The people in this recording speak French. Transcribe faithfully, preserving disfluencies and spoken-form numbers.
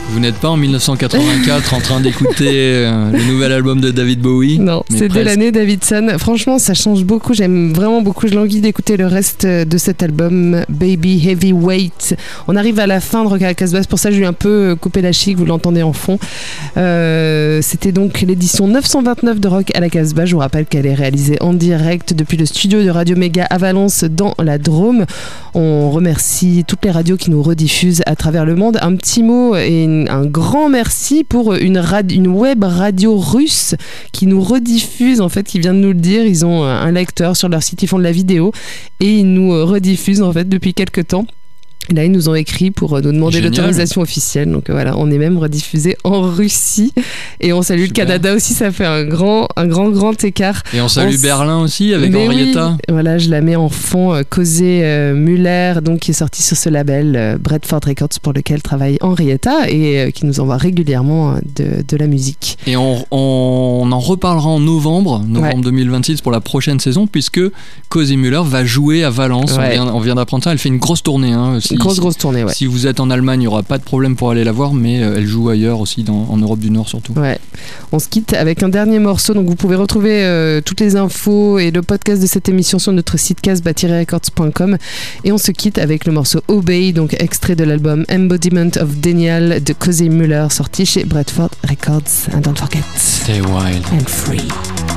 Vous n'êtes pas en dix-neuf cent quatre-vingt-quatre en train d'écouter euh, le nouvel album de David Bowie? Non, c'est de l'année Davidson. Franchement, ça change beaucoup. J'aime vraiment beaucoup. Je languis d'écouter le reste de cet album, Baby Heavyweight. On arrive à la fin de Rock à la Casbah. Pour ça, je lui ai un peu coupé la chic. Vous l'entendez en fond. Euh, c'était donc l'édition neuf cent vingt-neuf de Rock à la Casbah. Je vous rappelle qu'elle est réalisée en direct depuis le studio de Radio Méga à Valence, dans la Drôme. On remercie toutes les radios qui nous rediffusent à travers le monde. Un petit mot et une, un grand merci pour une, rad, une web radio russe qui nous rediffuse, en fait, qui vient de nous le dire. Ils ont un lecteur sur leur site, ils font de la vidéo et ils nous rediffusent, en fait, depuis quelques temps. Là, ils nous ont écrit pour nous demander Génial. L'autorisation officielle. Donc voilà, on est même rediffusé en Russie. Et on salue Super. Le Canada aussi, ça fait un grand, un grand, grand écart. Et on salue on Berlin aussi avec Mais Henrietta. Oui, voilà, je la mets en fond. Cosé euh, Muller, donc, qui est sorti sur ce label euh, Bradford Records, pour lequel travaille Henrietta et euh, qui nous envoie régulièrement de, de la musique. Et on, on en reparlera en novembre, novembre ouais. deux mille vingt-six, pour la prochaine saison, puisque Cosé Muller va jouer à Valence. Ouais. On vient, on vient d'apprendre ça. Elle fait une grosse tournée hein, aussi. Une grosse, grosse tournée, ouais. Si vous êtes en Allemagne, il n'y aura pas de problème pour aller la voir, mais elle joue ailleurs aussi, dans, en Europe du Nord surtout. Ouais. On se quitte avec un dernier morceau. Donc vous pouvez retrouver euh, toutes les infos et le podcast de cette émission sur notre site casbah tiret records point com. Et on se quitte avec le morceau Obey, donc extrait de l'album Embodiment of Denial de Cosé Muller, sorti chez Bradford Records. And don't forget, stay wild and free.